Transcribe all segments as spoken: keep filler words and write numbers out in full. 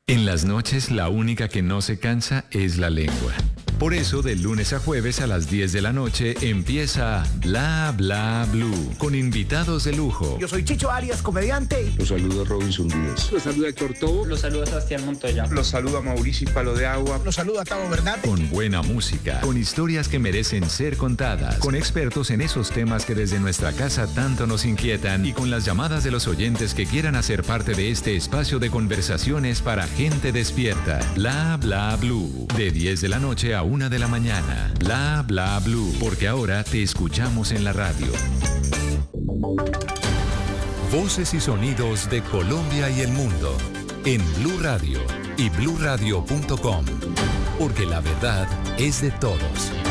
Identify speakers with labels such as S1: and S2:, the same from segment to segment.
S1: En las noches la única que no se cansa es la lengua. Por eso, de lunes a jueves a las diez de la noche empieza Bla Bla Blue, con invitados de lujo.
S2: Yo soy Chicho Arias, comediante.
S3: Los saluda Robinson Díaz.
S4: Los saluda Héctor Tobo.
S5: Los saluda Sebastián Montoya.
S6: Los saluda Mauricio Palo de Agua.
S2: Los saluda Tavo Bernat.
S1: Con buena música, con historias que merecen ser contadas, con expertos en esos temas que desde nuestra casa tanto nos inquietan y con las llamadas de los oyentes que quieran hacer parte de este espacio de conversaciones para gente despierta. Bla Bla Blue, de diez de la noche a una de la mañana. Bla Bla Blue, porque ahora te escuchamos en la radio. Voces y sonidos de Colombia y el mundo en Blue Radio y blue radio punto com, porque la verdad es de todos.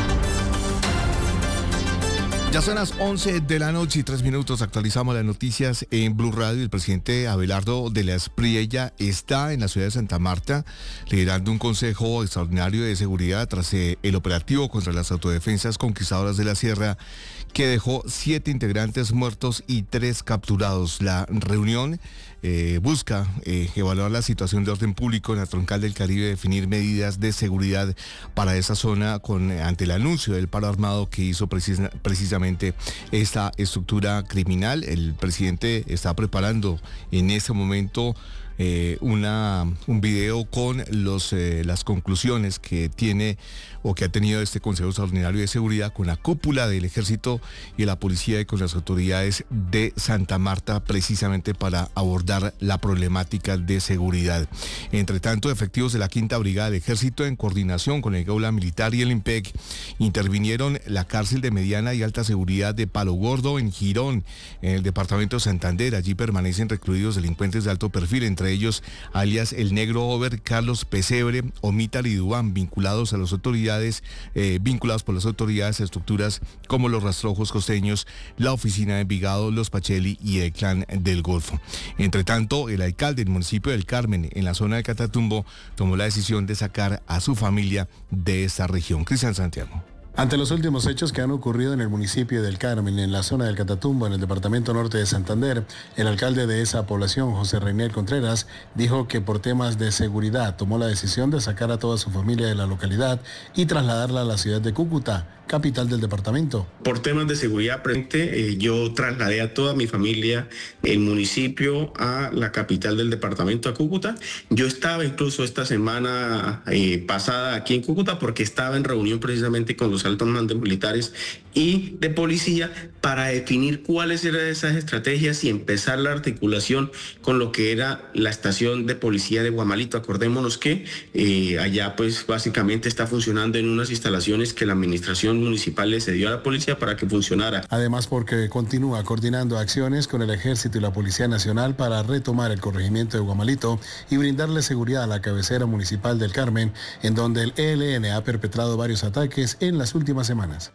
S7: Ya son las once de la noche y tres minutos. Actualizamos las noticias en Blue Radio. El presidente Abelardo de la Espriella está en la ciudad de Santa Marta liderando un consejo extraordinario de seguridad tras eh, el operativo contra las autodefensas conquistadoras de la Sierra, que dejó siete integrantes muertos y tres capturados. La reunión eh, busca eh, evaluar la situación de orden público en la Troncal del Caribe, definir medidas de seguridad para esa zona con eh, ante el anuncio del paro armado que hizo precisa, precisamente esta estructura criminal. El presidente está preparando en este momento Eh, una, un video con los, eh, las conclusiones que tiene o que ha tenido este Consejo Extraordinario de Seguridad con la cúpula del Ejército y de la Policía y con las autoridades de Santa Marta, precisamente para abordar la problemática de seguridad. Entre tanto, efectivos de la Quinta Brigada del Ejército, en coordinación con el Gaula Militar y el IMPEC, intervinieron la cárcel de mediana y alta seguridad de Palo Gordo en Girón, en el departamento de Santander. Allí permanecen recluidos delincuentes de alto perfil, entre ellos alias El Negro Over, Carlos Pesebre, Omita Lidubán, vinculados a las autoridades, eh, vinculados por las autoridades a estructuras como los Rastrojos Costeños, la Oficina de Envigado, los Pacheli y el Clan del Golfo. Entre tanto, el alcalde del municipio del Carmen, en la zona de Catatumbo, tomó la decisión de sacar a su familia de esta región. Cristian Santiago.
S8: Ante los últimos hechos que han ocurrido en el municipio del Carmen, en la zona del Catatumbo, en el departamento norte de Santander, el alcalde de esa población, José Reynel Contreras, dijo que por temas de seguridad tomó la decisión de sacar a toda su familia de la localidad y trasladarla a la ciudad de Cúcuta, capital del departamento.
S9: Por temas de seguridad presente, eh, yo trasladé a toda mi familia, el municipio, a la capital del departamento, a Cúcuta. Yo estaba incluso esta semana eh, pasada aquí en Cúcuta porque estaba en reunión precisamente con los altos mandos militares y de policía para definir cuáles eran esas estrategias y empezar la articulación con lo que era la estación de policía de Guamalito. Acordémonos que eh, allá pues básicamente está funcionando en unas instalaciones que la administración municipal le cedió a la policía para que funcionara.
S8: Además, porque continúa coordinando acciones con el Ejército y la Policía Nacional para retomar el corregimiento de Guamalito y brindarle seguridad a la cabecera municipal del Carmen, en donde el E L N ha perpetrado varios ataques en las últimas semanas.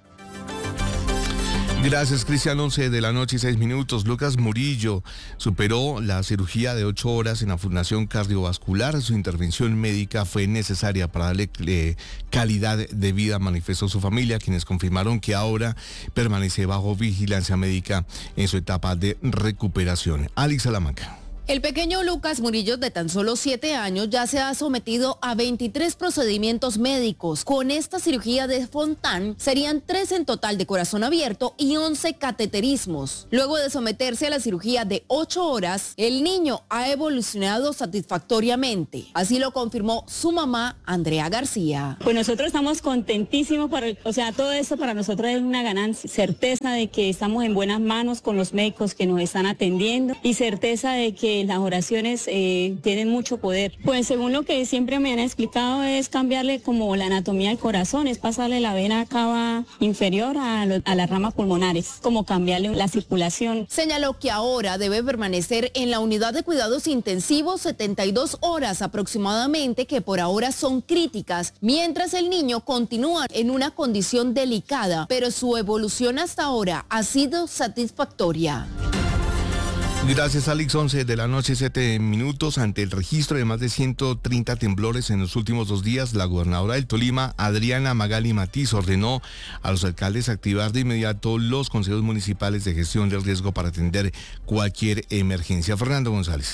S7: Gracias, Cristian. once de la noche y seis minutos. Lucas Murillo superó la cirugía de ocho horas en la Fundación Cardiovascular. Su intervención médica fue necesaria para darle eh, calidad de vida, manifestó su familia, quienes confirmaron que ahora permanece bajo vigilancia médica en su etapa de recuperación. Alex Salamanca.
S10: El pequeño Lucas Murillo, de tan solo siete años, ya se ha sometido a veintitrés procedimientos médicos. Con esta cirugía de Fontán serían tres en total de corazón abierto y once cateterismos. Luego de someterse a la cirugía de ocho horas, el niño ha evolucionado satisfactoriamente. Así lo confirmó su mamá, Andrea García.
S11: Pues nosotros estamos contentísimos, por el, o sea, todo esto para nosotros es una ganancia, certeza de que estamos en buenas manos con los médicos que nos están atendiendo y certeza de que las oraciones eh, tienen mucho poder. Pues según lo que siempre me han explicado es cambiarle como la anatomía del corazón, es pasarle la vena cava inferior a, lo, a las ramas pulmonares, como cambiarle la circulación.
S10: Señaló que ahora debe permanecer en la unidad de cuidados intensivos setenta y dos horas aproximadamente, que por ahora son críticas, mientras el niño continúa en una condición delicada, pero su evolución hasta ahora ha sido satisfactoria.
S7: Gracias, Alex. once de la noche, siete minutos. Ante el registro de más de ciento treinta temblores en los últimos dos días, la gobernadora del Tolima, Adriana Magali Matiz, ordenó a los alcaldes activar de inmediato los consejos municipales de gestión del riesgo para atender cualquier emergencia. Fernando González.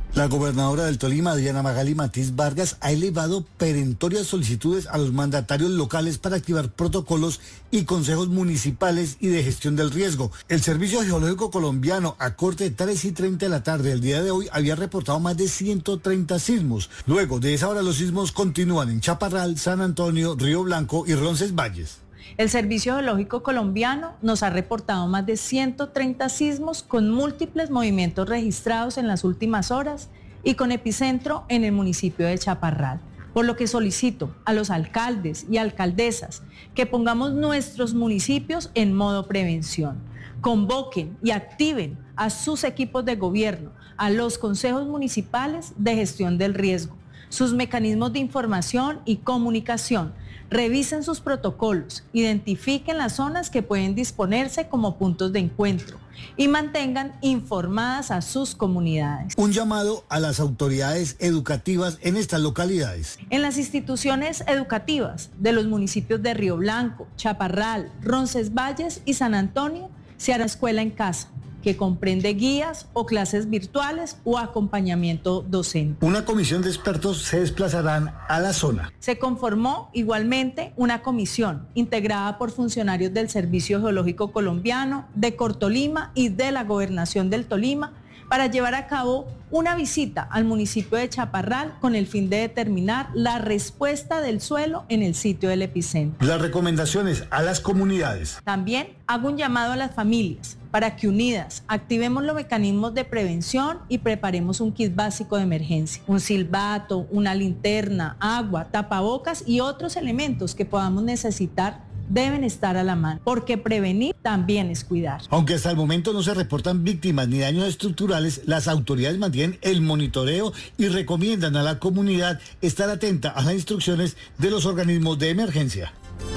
S3: La gobernadora del Tolima, Diana Magali Matiz Vargas, ha elevado perentorias solicitudes a los mandatarios locales para activar protocolos y consejos municipales y de gestión del riesgo. El Servicio Geológico Colombiano, a corte de tres y treinta de la tarde del día de hoy, había reportado más de ciento treinta sismos. Luego de esa hora, los sismos continúan en Chaparral, San Antonio, Río Blanco y Roncesvalles.
S4: El Servicio Geológico Colombiano nos ha reportado más de ciento treinta sismos con múltiples movimientos registrados en las últimas horas y con epicentro en el municipio de Chaparral. Por lo que solicito a los alcaldes y alcaldesas que pongamos nuestros municipios en modo prevención. Convoquen y activen a sus equipos de gobierno, a los consejos municipales de gestión del riesgo, sus mecanismos de información y comunicación. Revisen sus protocolos, identifiquen las zonas que pueden disponerse como puntos de encuentro y mantengan informadas a sus comunidades.
S3: Un llamado a las autoridades educativas en estas localidades.
S4: En las instituciones educativas de los municipios de Río Blanco, Chaparral, Roncesvalles y San Antonio se hará escuela en casa, que comprende guías o clases virtuales o acompañamiento docente.
S3: Una comisión de expertos se desplazarán a la zona.
S4: Se conformó igualmente una comisión integrada por funcionarios del Servicio Geológico Colombiano, de Cortolima y de la Gobernación del Tolima para llevar a cabo una visita al municipio de Chaparral con el fin de determinar la respuesta del suelo en el sitio del epicentro.
S3: Las recomendaciones a las comunidades.
S4: También hago un llamado a las familias para que unidas activemos los mecanismos de prevención y preparemos un kit básico de emergencia, un silbato, una linterna, agua, tapabocas y otros elementos que podamos necesitar deben estar a la mano, porque prevenir también es cuidar.
S3: Aunque hasta el momento no se reportan víctimas ni daños estructurales, las autoridades mantienen el monitoreo y recomiendan a la comunidad estar atenta a las instrucciones de los organismos de emergencia.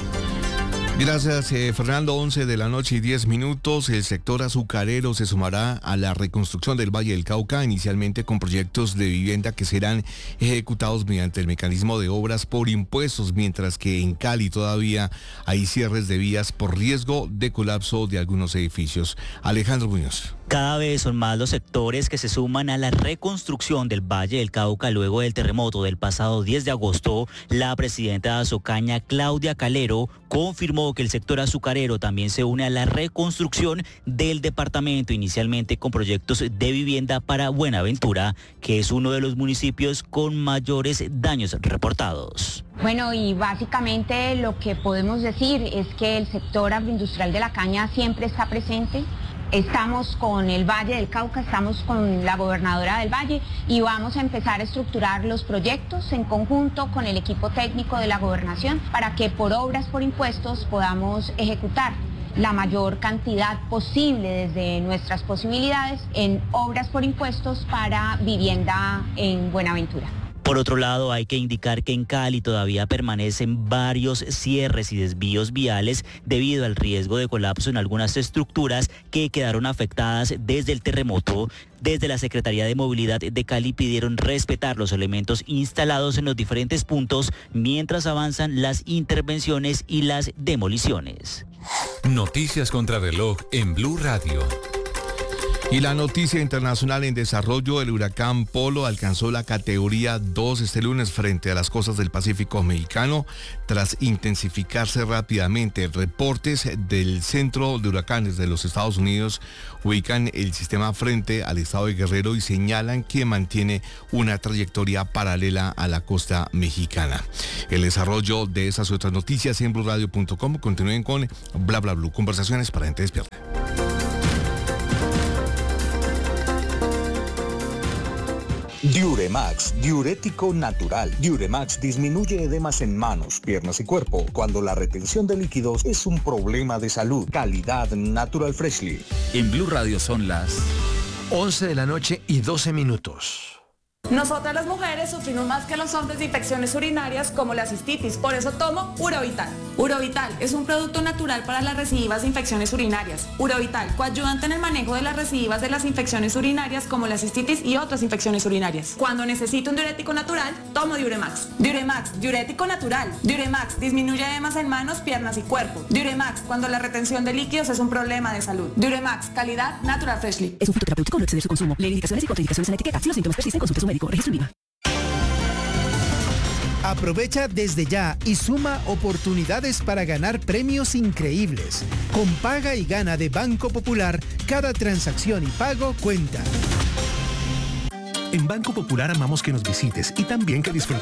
S7: Gracias, eh, Fernando. once de la noche y diez minutos. El sector azucarero se sumará a la reconstrucción del Valle del Cauca, inicialmente con proyectos de vivienda que serán ejecutados mediante el mecanismo de obras por impuestos, mientras que en Cali todavía hay cierres de vías por riesgo de colapso de algunos edificios. Alejandro Muñoz.
S5: Cada vez son más los sectores que se suman a la reconstrucción del Valle del Cauca luego del terremoto del pasado diez de agosto. La presidenta de Azocaña, Claudia Calero, confirmó que el sector azucarero también se une a la reconstrucción del departamento, inicialmente con proyectos de vivienda para Buenaventura, que es uno de los municipios con mayores daños reportados.
S12: Bueno, y básicamente lo que podemos decir es que el sector agroindustrial de la caña siempre está presente. Estamos con el Valle del Cauca, estamos con la gobernadora del Valle y vamos a empezar a estructurar los proyectos en conjunto con el equipo técnico de la gobernación para que por obras por impuestos podamos ejecutar la mayor cantidad posible desde nuestras posibilidades en obras por impuestos para vivienda en Buenaventura.
S5: Por otro lado, hay que indicar que en Cali todavía permanecen varios cierres y desvíos viales debido al riesgo de colapso en algunas estructuras que quedaron afectadas desde el terremoto. Desde la Secretaría de Movilidad de Cali pidieron respetar los elementos instalados en los diferentes puntos mientras avanzan las intervenciones y las demoliciones.
S1: Noticias contra reloj en Blue Radio.
S7: Y la noticia internacional en desarrollo: el huracán Polo alcanzó la categoría dos este lunes frente a las costas del Pacífico mexicano tras intensificarse rápidamente. Reportes del Centro de Huracanes de los Estados Unidos ubican el sistema frente al estado de Guerrero y señalan que mantiene una trayectoria paralela a la costa mexicana. El desarrollo de esas y otras noticias en blue radio punto com. Continúen con Bla Bla Blue, conversaciones para gente despierta.
S13: Diuremax, diurético natural. Diuremax disminuye edemas en manos, piernas y cuerpo cuando la retención de líquidos es un problema de salud. Calidad Natural Freshly.
S1: En Blue Radio son las
S2: once de la noche y doce minutos.
S14: Nosotras las mujeres sufrimos más que los hombres de infecciones urinarias como la cistitis, por eso tomo Uravital. Urovital es un producto natural para las recidivas de infecciones urinarias. Urovital, coayudante en el manejo de las recidivas de las infecciones urinarias como la cistitis y otras infecciones urinarias. Cuando necesito un diurético natural, tomo Diuremax. Diuremax, diurético natural. Diuremax disminuye edemas en manos, piernas y cuerpo. Diuremax, cuando la retención de líquidos es un problema de salud. Diuremax, calidad Natural Freshly.
S15: Es un fitoterapéutico, no exceder su consumo. Lee indicaciones y contraindicaciones en la etiqueta. Si los síntomas persisten, consulte a su médico. Registro INVIMA.
S16: Aprovecha desde ya y suma oportunidades para ganar premios increíbles. Con Paga y Gana de Banco Popular, cada transacción y pago cuenta.
S17: En Banco Popular amamos que nos visites y también que disfrutes